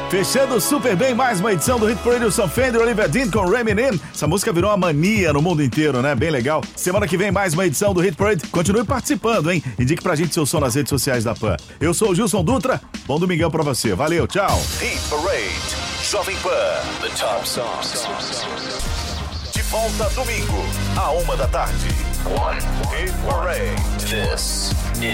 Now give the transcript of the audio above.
Fechando super bem mais uma edição do Hit Parade, Sam Fender, Olivia Dean com Reminin. Essa música virou uma mania no mundo inteiro, né? Bem legal. Semana que vem mais uma edição do Hit Parade. Continue participando, hein? Indique pra gente seu som nas redes sociais da PAN. Eu sou o Gilson Dutra. Bom domingão pra você. Valeu, tchau. Hit Parade, Jovem Pan, The Top Songs. De volta domingo, à 1 da tarde. Hit Parade. This is